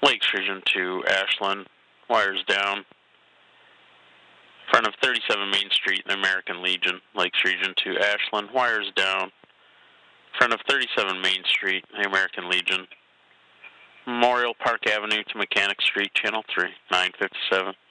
Lakes Region to Ashland, wires down. In front of 37 Main Street, the American Legion, Lakes Region to Ashland, wires down. In front of 37 Main Street, the American Legion. Memorial Park Avenue to Mechanic Street, Channel 3, 957.